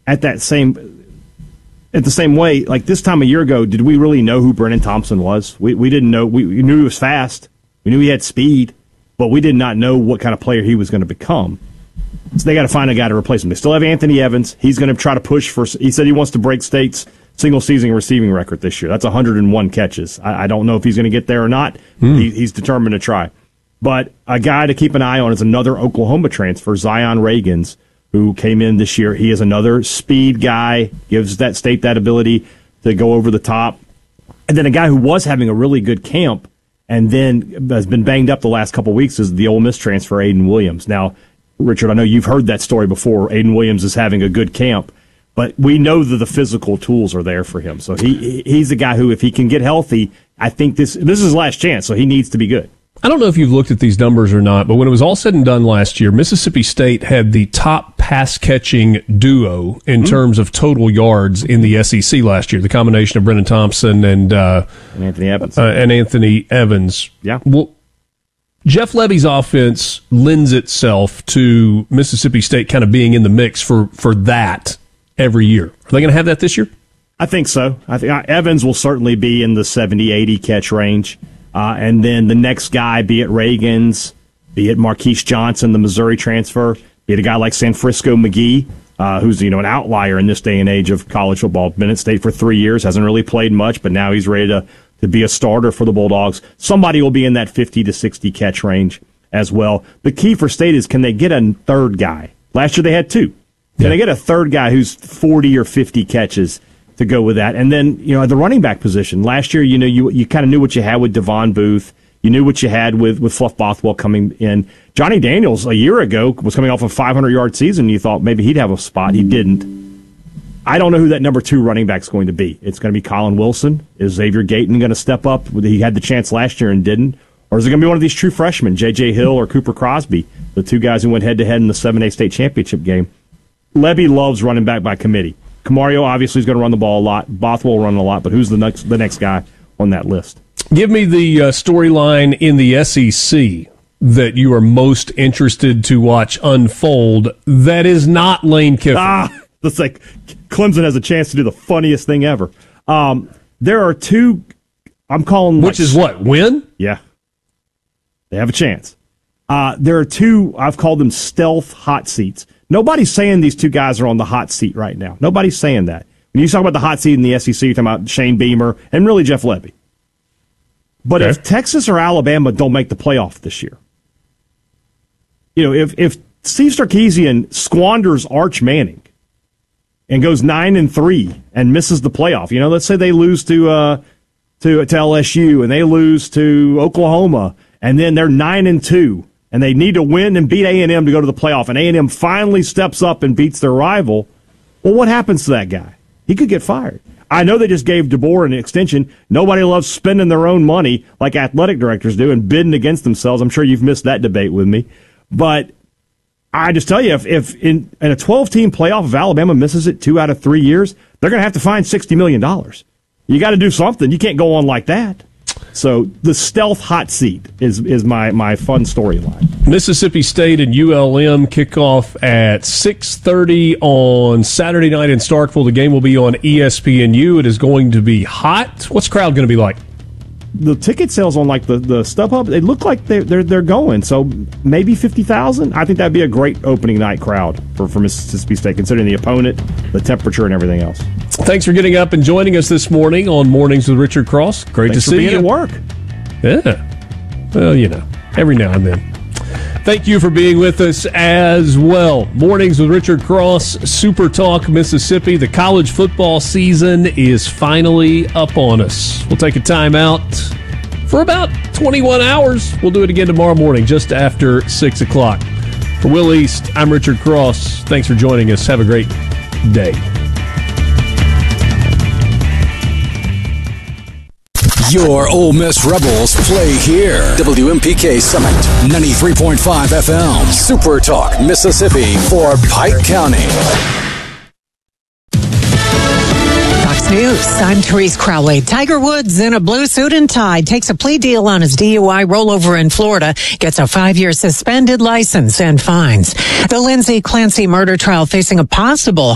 at the same way, like this time a year ago, did we really know who Brennan Thompson was? We didn't know. We knew he was fast. We knew he had speed, but we did not know what kind of player he was going to become. So they got to find a guy to replace him. They still have Anthony Evans. He's going to try to push for. He said he wants to break State's single-season receiving record this year. That's 101 catches. I don't know if he's going to get there or not. He's determined to try. But a guy to keep an eye on is another Oklahoma transfer, Zion Reagans, who came in this year. He is another speed guy, gives that State that ability to go over the top. And then a guy who was having a really good camp and then has been banged up the last couple of weeks is the Ole Miss transfer, Aiden Williams. Now, Richard, I know you've heard that story before. Aiden Williams is having a good camp, but we know that the physical tools are there for him. So he's a guy who, if he can get healthy, I think this is his last chance, so he needs to be good. I don't know if you've looked at these numbers or not, but when it was all said and done last year, Mississippi State had the top pass-catching duo in terms of total yards in the SEC last year, the combination of Brennan Thompson and Anthony Evans. Yeah. Well, Jeff Levy's offense lends itself to Mississippi State kind of being in the mix for that every year. Are they going to have that this year? I think so. I think Evans will certainly be in the 70, 80 catch range. And then the next guy, be it Reagans, be it Marquise Johnson, the Missouri transfer, be it a guy like Sanfrisco McGee, who's an outlier in this day and age of college football. Been at State for 3 years, hasn't really played much, but now he's ready to be a starter for the Bulldogs. Somebody will be in that 50 to 60 catch range as well. The key for State is, can they get a third guy? Last year they had two. Can they get a third guy who's 40 or 50 catches to go with that? And then, at the running back position, last year, you kind of knew what you had with Devon Booth. You knew what you had with Fluff Bothwell coming in. Johnny Daniels, a year ago, was coming off a 500-yard season, and you thought maybe he'd have a spot. He didn't. I don't know who that number 2 running back's going to be. It's going to be Colin Wilson. Is Xavier Gayton going to step up? He had the chance last year and didn't. Or is it going to be one of these true freshmen, J.J. Hill or Cooper Crosby, the two guys who went head-to-head in the 7A state championship game? Levy loves running back by committee. Camario obviously is going to run the ball a lot. Bothwell will run a lot, but who's the next guy on that list? Give me the storyline in the SEC that you are most interested to watch unfold that is not Lane Kiffin. That's like Clemson has a chance to do the funniest thing ever. There are two, I'm calling... Which is what, win? Yeah. They have a chance. There are two, I've called them stealth hot seats. Nobody's saying these two guys are on the hot seat right now. Nobody's saying that. When you talk about the hot seat in the SEC, you're talking about Shane Beamer and really Jeff Levy. But if Texas or Alabama don't make the playoff this year, if Steve Sarkisian squanders Arch Manning and goes 9-3 and misses the playoff, let's say they lose to LSU and they lose to Oklahoma, and then they're 9-2. And they need to win and beat A&M to go to the playoff, and A&M finally steps up and beats their rival, well, what happens to that guy? He could get fired. I know they just gave DeBoer an extension. Nobody loves spending their own money like athletic directors do and bidding against themselves. I'm sure you've missed that debate with me. But I just tell you, if in a 12-team playoff, if Alabama misses it 2 out of 3 years, they're going to have to find $60 million. You got to do something. You can't go on like that. So the stealth hot seat is my fun storyline. Mississippi State and ULM kick off at 6:30 on Saturday night in Starkville. The game will be on ESPNU. It is going to be hot. What's the crowd going to be like? The ticket sales on the StubHub, they look like they're going. So maybe 50,000. I think that'd be a great opening night crowd for Mississippi State, considering the opponent, the temperature, and everything else. Thanks for getting up and joining us this morning on Mornings with Richard Cross. Great to see you. Thanks for being at work. Yeah. Well, every now and then. Thank you for being with us as well. Mornings with Richard Cross, Super Talk Mississippi. The college football season is finally up on us. We'll take a time out for about 21 hours. We'll do it again tomorrow morning, just after 6 o'clock. For Will East, I'm Richard Cross. Thanks for joining us. Have a great day. Your Ole Miss Rebels play here. WMPK Summit, 93.5 FM. Super Talk, Mississippi for Pike County. Fox News, I'm Therese Crowley. Tiger Woods in a blue suit and tie takes a plea deal on his DUI rollover in Florida, gets a 5-year suspended license and fines. The Lindsay Clancy murder trial facing a possible